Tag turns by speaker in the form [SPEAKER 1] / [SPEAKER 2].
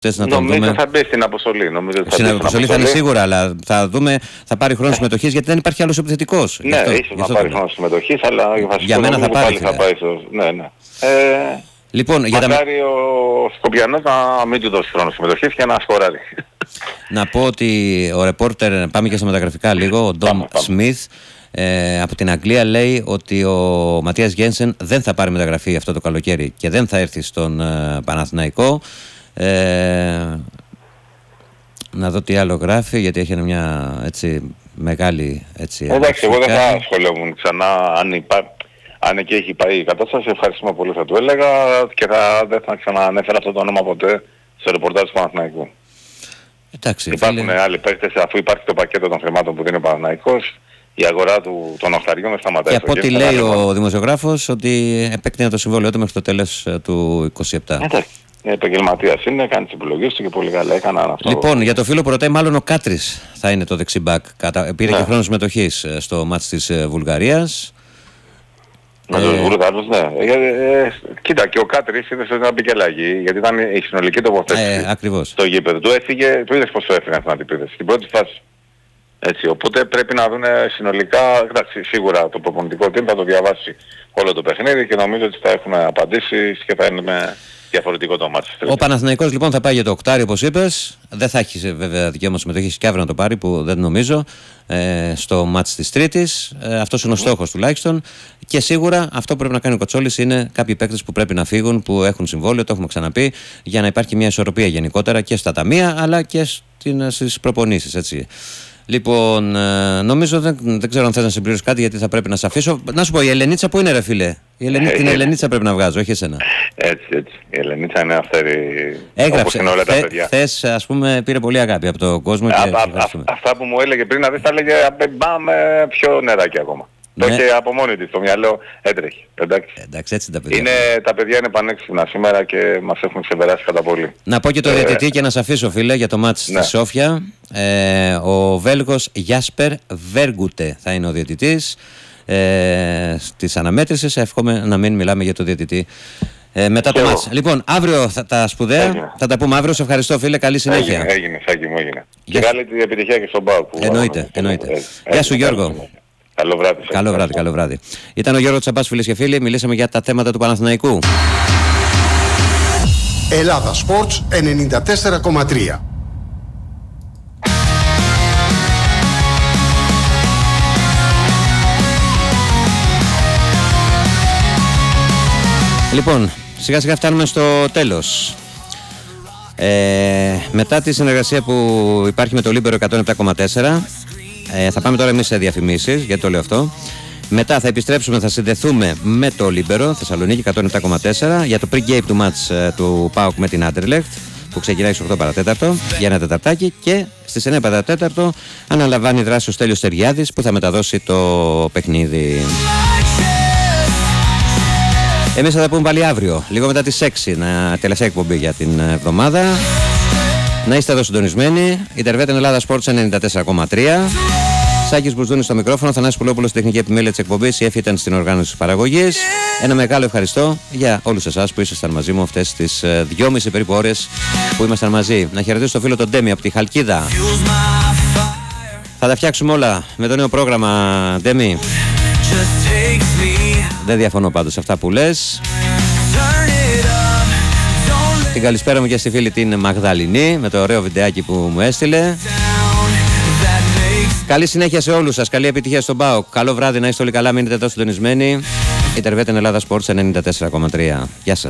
[SPEAKER 1] Νομίζω θα μπει στην αποστολή.
[SPEAKER 2] Στην αποστολή θα είναι σίγουρα, αλλά θα δούμε, θα πάρει χρόνο συμμετοχής γιατί δεν υπάρχει άλλος επιθετικός.
[SPEAKER 1] Ναι, ίσως να πάρει χρόνο συμμετοχής, αλλά
[SPEAKER 2] για μένα θα πάρει.
[SPEAKER 1] Θα πάει ναι.
[SPEAKER 2] Λοιπόν,
[SPEAKER 1] μακάρι ο Σκοπιανός να μην του δώσει χρόνο συμμετοχής και να σκοράρει.
[SPEAKER 2] Να πω ότι ο ρεπόρτερ, πάμε και στα μεταγραφικά λίγο, ο Ντόμ Σμιθ από την Αγγλία λέει ότι ο Ματίας Γένσεν δεν θα πάρει μεταγραφή αυτό το καλοκαίρι και δεν θα έρθει στον Παναθηναϊκό. Να δω τι άλλο γράφει, γιατί έχει μια έτσι μεγάλη έτσι.
[SPEAKER 1] Εντάξει, εγώ δεν θα ασχολιόμουν ξανά αν εκεί έχει πάει η κατάσταση. Ευχαριστούμε πολύ, θα του έλεγα, και δεν θα ξαναανέφερα αυτό το όνομα ποτέ στο ρεπορτάζ του Παναθηναϊκού.
[SPEAKER 2] Εντάξει,
[SPEAKER 1] υπάρχουν άλλοι παίκτες, αφού υπάρχει το πακέτο των χρημάτων που δίνει ο Παναθηναϊκός, η αγορά των οχταριών δεν σταματάει.
[SPEAKER 2] Και από ό,τι λέει ο δημοσιογράφος, ότι επέκτηνε το συμβόλαιο του μέχρι το τέλος του 27.
[SPEAKER 1] Εντάξει. Επαγγελματίας είναι, κάνει τις επιλογές του και πολύ καλά έκαναν αυτό.
[SPEAKER 2] Λοιπόν, για το φίλο που ρωτάει, μάλλον ο Κάτρης θα είναι το δεξιμπακ. Πήρε και χρόνο συμμετοχής στο μάτς της Βουλγαρίας.
[SPEAKER 1] Με τους Βουλγαρούς, ναι. Κοίτα, και ο Κάτρης είδες ότι ήταν μπήκε αλλαγή, γιατί ήταν η συνολική τοποθέτηση στο γήπεδο. Του έφυγε, του είδες πώς το έφυγαν στην αντιπίδεση, στην πρώτη φάση. Έτσι, οπότε πρέπει να δουν συνολικά, εντάξει, σίγουρα το προπονητικό team θα το διαβάσει όλο το παιχνίδι και νομίζω ότι θα έχουν απαντήσεις και θα είναι με διαφορετικό το μάτι.
[SPEAKER 2] Ο Παναθηναϊκός λοιπόν θα πάει για το οκτάρι, όπως είπες. Δεν θα έχει βέβαια δικαίωμα συμμετοχής και αύριο να το πάρει, που δεν νομίζω, στο μάτς της Τρίτης. Αυτός είναι ο στόχος τουλάχιστον. Και σίγουρα αυτό που πρέπει να κάνει ο Κοτσόλης είναι κάποιοι παίκτες που πρέπει να φύγουν, που έχουν συμβόλαιο, το έχουμε ξαναπεί, για να υπάρχει μια ισορροπία γενικότερα και στα ταμεία αλλά και στις προπονήσεις, έτσι. Λοιπόν, νομίζω δεν ξέρω αν θες να συμπληρώσεις κάτι, γιατί θα πρέπει να σε αφήσω. Να σου πω, η Ελενίτσα που είναι, ρε φίλε? Την Ελενίτσα πρέπει να βγάζω, όχι εσένα.
[SPEAKER 1] Έτσι. Η Ελενίτσα είναι αυτή.
[SPEAKER 2] Έγραψε. Χθες, ας πούμε, πήρε πολύ αγάπη από τον κόσμο.
[SPEAKER 1] Αυτά που μου έλεγε πριν, να δεις, τα έλεγε με πιο νεράκι ακόμα. Το είχε από μόνη της, το μυαλό έτρεχε.
[SPEAKER 2] Εντάξει, έτσι τα παιδιά.
[SPEAKER 1] Τα παιδιά είναι πανέξυπνα σήμερα και μας έχουν ξεπεράσει κατά πολύ.
[SPEAKER 2] Να πω και το διαιτητή και να σε αφήσω, φίλε, για το μάτς στη Σόφια. Ο Βέλγος Γιάσπερ Βέργκουτε θα είναι ο διαιτητής της αναμέτρησης. Εύχομαι να μην μιλάμε για το διαιτητή μετά το μάτς. Λοιπόν, αύριο τα σπουδαία θα τα πούμε αύριο. Σε ευχαριστώ, φίλε, καλή συνέχεια.
[SPEAKER 1] Έγινε. Και καλή την επιτυχία και στον ΠΑΟΚ.
[SPEAKER 2] Εννοείται. Γεια σου, Γιώργο. Καλό βράδυ. Ήταν ο Γιώργος Τσαμπάς, φίλες και φίλοι. Μιλήσαμε για τα θέματα του Παναθηναϊκού.
[SPEAKER 3] Ελλάδα Sports 94,3.
[SPEAKER 2] Λοιπόν, σιγά σιγά φτάνουμε στο τέλος. Μετά τη συνεργασία που υπάρχει με το Λίμπερο 107,4, θα πάμε τώρα εμείς σε διαφημίσεις, γιατί το λέω αυτό. Μετά θα επιστρέψουμε, θα συνδεθούμε με το Λίμπερο Θεσσαλονίκη 107,4 για το pre-game του match του ΠΑΟΚ με την Άντερλεχτ, που ξεκινάει στις 8 παρατέταρτο για ένα τεταρτάκι, και στις 9 παρατέταρτο αναλαμβάνει δράση ο Στέλιος Τεριάδης, που θα μεταδώσει το παιχνίδι. Εμείς θα τα πούμε πάλι αύριο, λίγο μετά τις 6, τελευταία εκπομπή για την εβδομάδα. Να είστε εδώ συντονισμένοι. Η Τερβέτεν Ελλάδα Sports 94,3. Σάκης Μπουσδούνης στο μικρόφωνο, Θανάσης Πουλόπουλος στη τεχνική επιμέλεια της εκπομπής, η Εφη ήταν στην οργάνωση της παραγωγής. Ένα μεγάλο ευχαριστώ για όλους εσάς που ήσασταν μαζί μου αυτές τις 2,5 περίπου ώρες που ήμασταν μαζί. Να χαιρετήσω το φίλο τον Ντέμι από τη Χαλκίδα. Θα τα φτιάξουμε όλα με το νέο πρόγραμμα, Ντέμι. Δεν διαφωνώ πάντως σε αυτά που λες. Την καλησπέρα μου και στη φίλη την Μαγδαληνή με το ωραίο βιντεάκι που μου έστειλε. Καλή συνέχεια σε όλους σας, καλή επιτυχία στον ΠΑΟΚ. Καλό βράδυ, να είστε όλοι καλά, μείνετε εδώ συντονισμένοι. Η Τερβέτεν Ελλάδα Sports 94,3. Γεια σας.